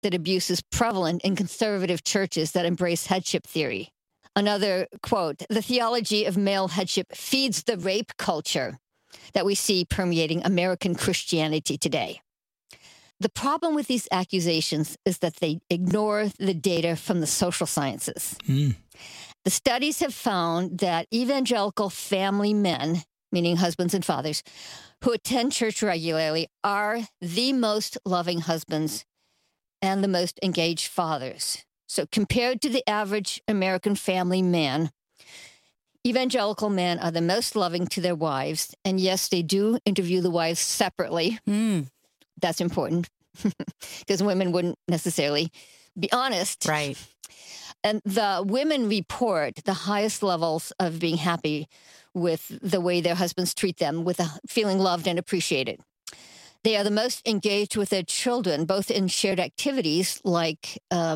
that abuse is prevalent in conservative churches that embrace headship theory. Another quote, the theology of male headship feeds the rape culture that we see permeating American Christianity today. The problem with these accusations is that they ignore the data from the social sciences. The studies have found that evangelical family men, meaning husbands and fathers, who attend church regularly are the most loving husbands and the most engaged fathers. So compared to the average American family man, evangelical men are the most loving to their wives. And yes, they do interview the wives separately. That's important because women wouldn't necessarily be honest. Right. And the women report the highest levels of being happy with the way their husbands treat them, with feeling loved and appreciated. They are the most engaged with their children, both in shared activities like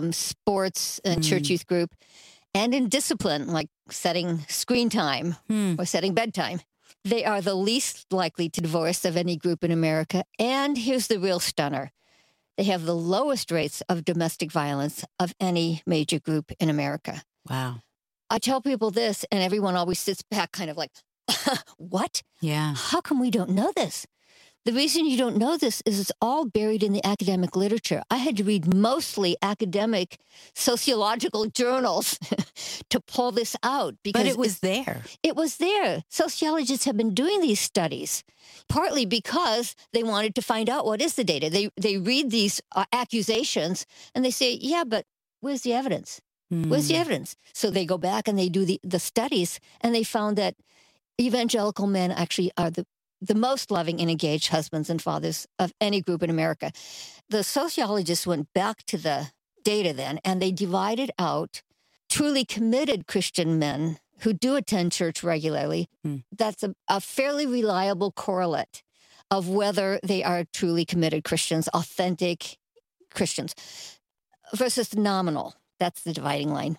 sports and church youth group, and in discipline like setting screen time or setting bedtime. They are the least likely to divorce of any group in America. And here's the real stunner. They have the lowest rates of domestic violence of any major group in America. Wow. I tell people this, and everyone always sits back kind of like, what? Yeah. How come we don't know this? The reason you don't know this is it's all buried in the academic literature. I had to read mostly academic sociological journals to pull this out. But it was there. It was there. Sociologists have been doing these studies, partly because they wanted to find out what is the data. They read these accusations and they say, yeah, but where's the evidence? Where's the evidence? So they go back and they do the studies, and they found that evangelical men actually are the most loving and engaged husbands and fathers of any group in America. The sociologists went back to the data then, and they divided out truly committed Christian men who do attend church regularly. That's a fairly reliable correlate of whether they are truly committed Christians, authentic Christians, versus nominal. That's the dividing line.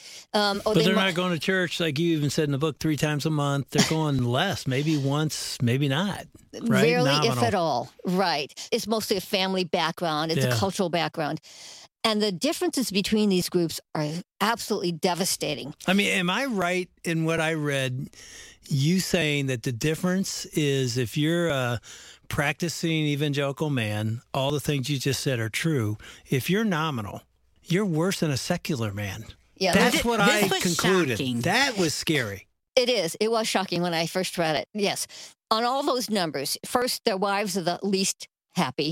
But they're not going to church, like you even said in the book, 3 times a month. They're going less, maybe once, maybe not. Right? Rarely, Nominal. if at all. Right. It's mostly a family background. It's a cultural background. And the differences between these groups are absolutely devastating. I mean, am I right in what I read? You saying that the difference is if you're a practicing evangelical man, all the things you just said are true. If you're nominal, you're worse than a secular man. Yeah, That's what I was concluded. shocking. That was scary. It is. It was shocking when I first read it. Yes. On all those numbers, first, their wives are the least happy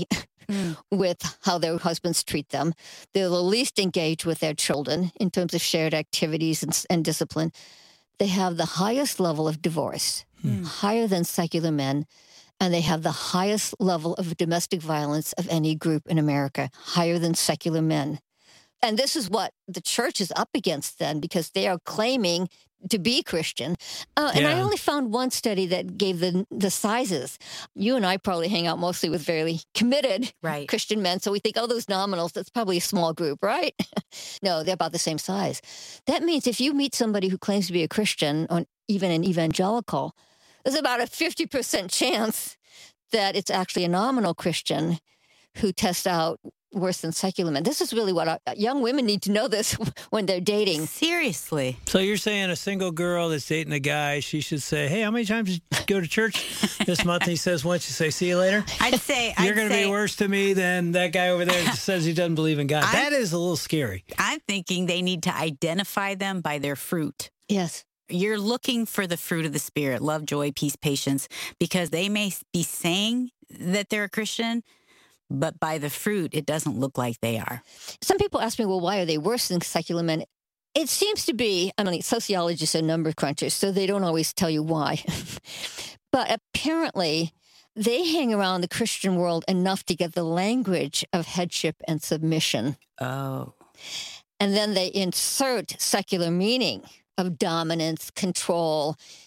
with how their husbands treat them. They're the least engaged with their children in terms of shared activities and discipline. They have the highest level of divorce, higher than secular men. And they have the highest level of domestic violence of any group in America, higher than secular men. And this is what the church is up against then, because they are claiming to be Christian. And I only found one study that gave the sizes. You and I probably hang out mostly with very committed Christian men. So we think, oh, those nominals, that's probably a small group, right? No, they're about the same size. That means if you meet somebody who claims to be a Christian or even an evangelical, there's about a 50% chance that it's actually a nominal Christian who tests out worse than secular men. This is really what young women need to know this when they're dating. Seriously. So you're saying a single girl that's dating a guy, she should say, hey, how many times did you go to church this month? And he says once, you say, see you later? I'd say... You're going to be worse to me than that guy over there that says he doesn't believe in God. That is a little scary. I'm thinking they need to identify them by their fruit. Yes. You're looking for the fruit of the Spirit, love, joy, peace, patience, because they may be saying that they're a Christian, but by the fruit, it doesn't look like they are. Some people ask me, well, why are they worse than secular men? It seems to be, sociologists are number crunchers, so they don't always tell you why. But apparently, they hang around the Christian world enough to get the language of headship and submission. Oh. And then they insert secular meaning of dominance, control,